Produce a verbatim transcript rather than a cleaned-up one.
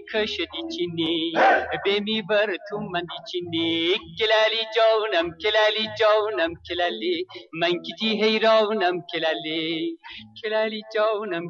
کشدی چینی بمی بر تو من دی چینی کلالی جانم کلالی جانم کلالی من کجی حیرانم کلالی کلالی جانم